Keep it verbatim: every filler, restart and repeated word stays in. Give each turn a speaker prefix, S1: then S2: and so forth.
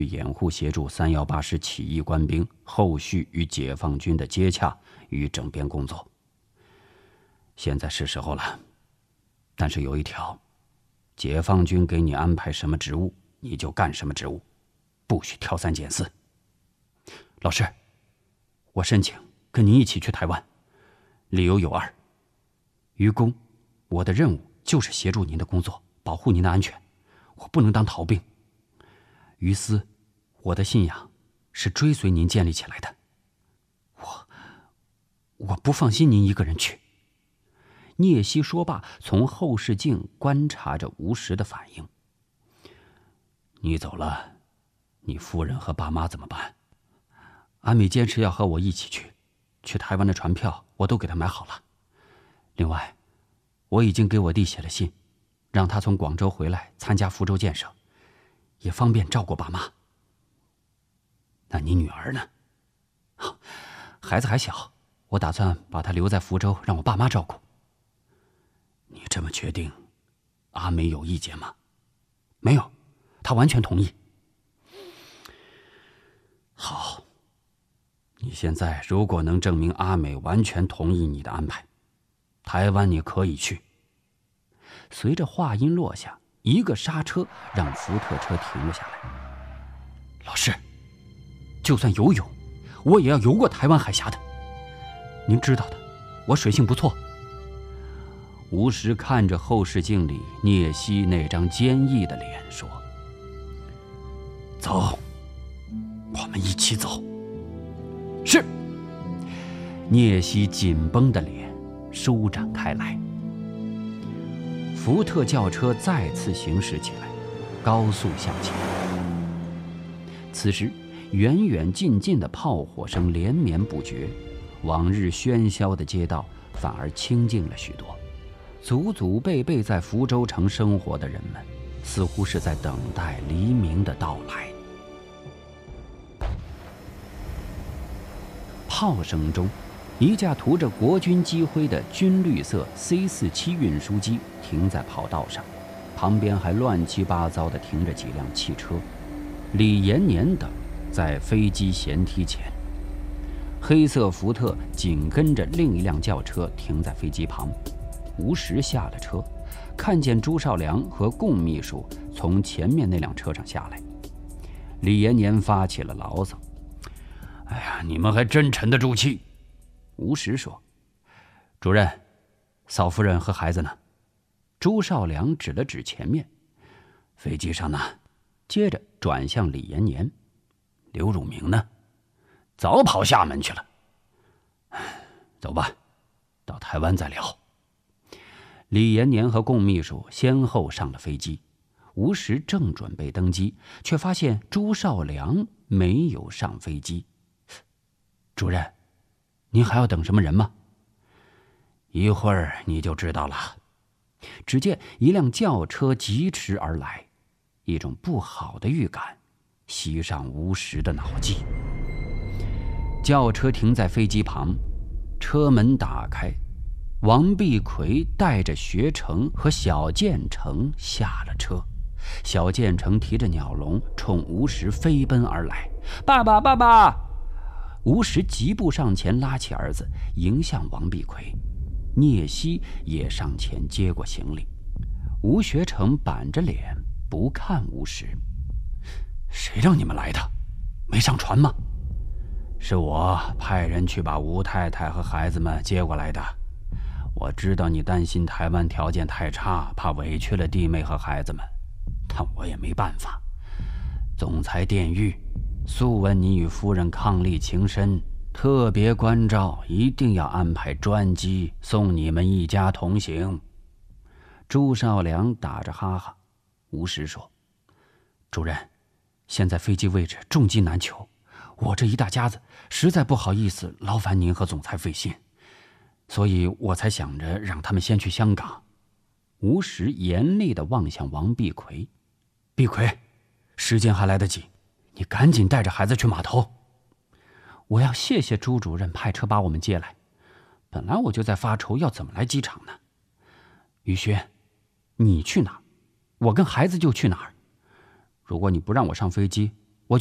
S1: 掩护协助三幺八师起义官兵后续与解放军的接洽与整编工作。现在是时候了，但是有一条，解放军给你安排什么职务，你就干什么职务，不许挑三拣四。老师，我申请跟您一起去台湾，理由有二：于公，我的任务就是协助您的工作，保护您的安全，我不能当逃兵；于私，我的信仰是追随您建立起来的，我我不放心您一个人去。聂西说罢，从后视镜观察着吴石的反应。你走了，你夫人和爸妈怎么办？阿美坚持要和我一起去，去台湾的船票我都给她买好了。另外，我已经给我弟写了信，让他从广州回来参加福州建设，也方便照顾爸妈。那你女儿呢？孩子还小，我打算把她留在福州，让我爸妈照顾。你这么决定，阿美有意见吗？没有，她完全同意。好，你现在如果能证明阿美完全同意你的安排，台湾你可以去。随着话音落下，一个刹车让福特车停了下来。老师，就算游泳，我也要游过台湾海峡的。您知道的，我水性不错。吴石看着后视镜里聂西那张坚毅的脸说：走，我们一起走。是。聂西紧绷的脸舒展开来。福特轿车再次行驶起来，高速向前。此时远远近近的炮火声连绵不绝，往日喧嚣的街道反而清静了许多。祖祖辈辈在福州城生活的人们，似乎是在等待黎明的到来。炮声中，一架涂着国军机徽的军绿色 C 四十七 运输机停在跑道上，旁边还乱七八糟地停着几辆汽车。李延年等在飞机舷梯前，黑色福特紧跟着另一辆轿车停在飞机旁。吴石下了车，看见朱绍良和贡秘书从前面那辆车上下来。李延年发起了牢骚：哎呀，你们还真沉得住气。吴石说：主任，嫂夫人和孩子呢？朱绍良指了指前面：飞机上呢。接着转向李延年：刘汝明呢？早跑厦门去了。走吧，到台湾再聊。李延年和贡秘书先后上了飞机，吴石正准备登机，却发现朱绍良没有上飞机。主任，您还要等什么人吗？一会儿你就知道了。只见一辆轿车疾驰而来，一种不好的预感袭上吴石的脑际。轿车停在飞机旁，车门打开，王必奎带着学成和小建成下了车。小建成提着鸟笼冲吴石飞奔而来：爸爸，爸爸！吴石疾步上前拉起儿子迎向王必奎，聂西也上前接过行李。吴学成板着脸不看吴石：谁让你们来的？没上船吗？是我派人去把吴太太和孩子们接过来的。我知道你担心台湾条件太差，怕委屈了弟妹和孩子们，但我也没办法。总裁殿谕，素闻你与夫人伉俪情深，特别关照，一定要安排专机送你们一家同行。朱绍良打着哈哈。吴石说：主任，现在飞机位置重机难求，我这一大家子实在不好意思劳烦您和总裁费心，所以我才想着让他们先去香港。吴石严厉地望向王必奎：必奎，时间还来得及，你赶紧带着孩子去码头。我要谢谢朱主任派车把我们接来，本来我就在发愁要怎么来机场呢。于轩，你去哪儿，我跟孩子就去哪儿。如果你不让我上飞机，